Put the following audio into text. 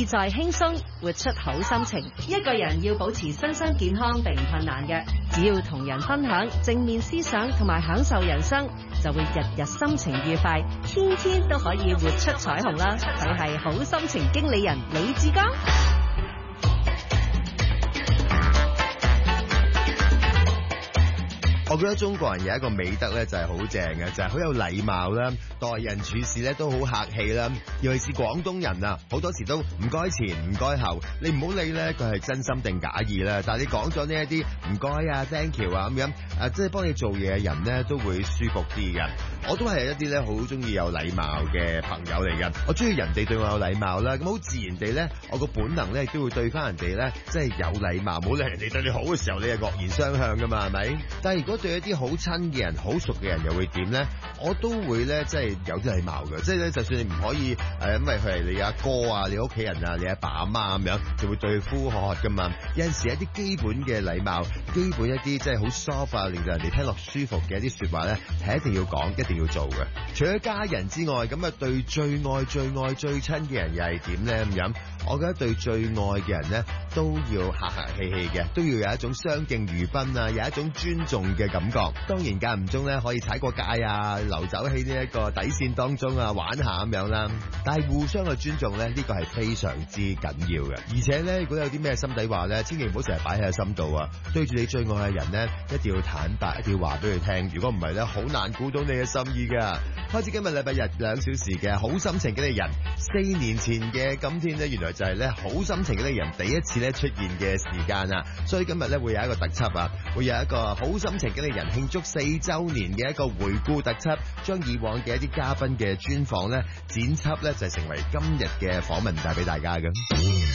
自在輕鬆，活出好心情。一個人要保持身心健康並唔困難嘅，只要同人分享正面思想同埋享受人生，就會日日心情愉快，天天都可以活出彩虹啦！佢係好心情經理人李志剛。 我覺得中國人有一個美德咧，就係好正嘅，就係好有禮貌啦，待人處事咧都好客氣啦。尤其是廣東人啊，好多時都唔該前唔該後，你唔好理咧佢係真心定假意啦。但係你講咗呢一啲唔該啊、thank you 啊咁樣，即係幫你做嘢嘅人咧都會舒服啲嘅。我都係一啲咧好中意有禮貌嘅朋友嚟嘅。我中意人哋對我有禮貌啦，咁好自然地咧，我個本能咧都會對翻人哋咧，即係有禮貌。冇理人哋對你好嘅時候，你係惡言相向噶嘛，係咪？但係如果對一啲好親嘅人、好熟嘅人又會點咧？我都會咧，即係有啲禮貌嘅。即係咧，就算你唔可以因為佢係你阿哥啊、你屋企人啊、你阿爸阿媽咁樣，就會對呼喝喝噶嘛。有陣時一啲基本嘅禮貌、基本一啲即係好 soft 啊，令到人哋聽落舒服嘅一啲説話咧，係一定要講、一定要做嘅。除咗家人之外，咁啊對最愛、最愛、最親嘅人又係點咧？咁樣，我覺得對最愛嘅人咧，都要客客氣氣嘅，都要有一種相敬如賓啊，有一種尊重嘅感覺。當然間唔中咧，可以踩過界啊，流走喺呢一個底線當中啊，玩下咁樣啦。但係互相嘅尊重咧，呢個係非常之緊要嘅。而且咧，如果有啲咩心底話咧，千祈唔好成日擺喺個心度啊。對住你最愛嘅人咧，一定要坦白，一定要話俾佢聽。如果唔係咧，好難估到你嘅心意㗎。開始今日禮拜日2小時嘅好心情經理人，4年前嘅今天咧，原來就係咧好心情經理人第一次咧出現嘅時間啊。所以今日咧會有一個特輯啊，會有一個好心情經理人慶祝4週年嘅一個回顧特輯，將以往嘅一啲嘉賓嘅專訪咧剪輯咧就成為今日嘅訪問帶俾大家嘅。